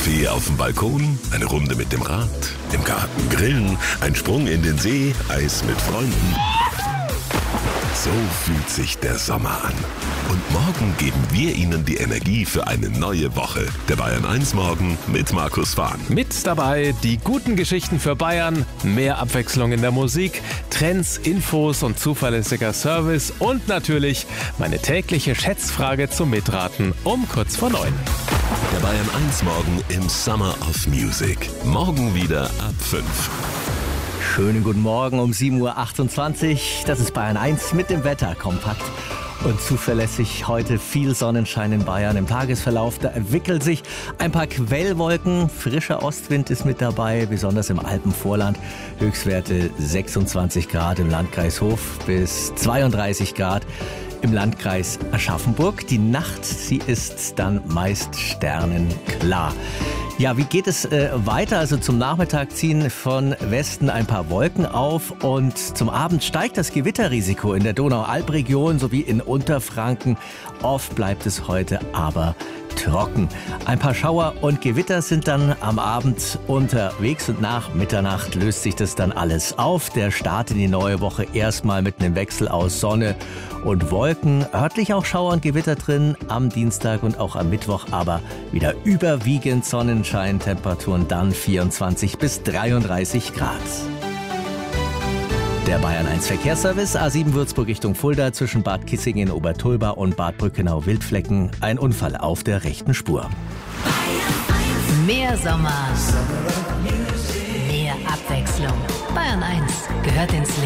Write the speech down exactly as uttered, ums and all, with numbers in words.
Kaffee auf dem Balkon, eine Runde mit dem Rad, im Garten grillen, ein Sprung in den See, Eis mit Freunden. So fühlt sich der Sommer an. Und morgen geben wir Ihnen die Energie für eine neue Woche. Der Bayern eins Morgen mit Markus Fahn. Mit dabei die guten Geschichten für Bayern, mehr Abwechslung in der Musik, Trends, Infos und zuverlässiger Service und natürlich meine tägliche Schätzfrage zum Mitraten um kurz vor neun. Der Bayern eins Morgen im Summer of Music. Morgen wieder ab fünf. Schönen guten Morgen um sieben Uhr achtundzwanzig. Das ist Bayern eins mit dem Wetter. Kompakt und zuverlässig. Heute viel Sonnenschein in Bayern. Im Tagesverlauf, da entwickelt sich ein paar Quellwolken. Frischer Ostwind ist mit dabei, besonders im Alpenvorland. Höchstwerte sechsundzwanzig Grad im Landkreis Hof bis zweiunddreißig Grad im Landkreis Aschaffenburg. Die Nacht, sie ist dann meist sternenklar. Ja, wie geht es äh, weiter? Also zum Nachmittag ziehen von Westen ein paar Wolken auf und zum Abend steigt das Gewitterrisiko in der Donau-Alb-Region sowie in Unterfranken. Oft bleibt es heute aber trocken. Ein paar Schauer und Gewitter sind dann am Abend unterwegs und nach Mitternacht löst sich das dann alles auf. Der Start in die neue Woche erstmal mit einem Wechsel aus Sonne und Wolken. Örtlich auch Schauer und Gewitter drin am Dienstag und auch am Mittwoch, aber wieder überwiegend Sonnenschein. Temperaturen dann vierundzwanzig bis dreiunddreißig Grad. Der Bayern eins Verkehrsservice, A sieben Würzburg Richtung Fulda zwischen Bad Kissingen in Obertulba und Bad Brückenau-Wildflecken. Ein Unfall auf der rechten Spur. Mehr Sommer, mehr Abwechslung. Bayern eins gehört ins Leben.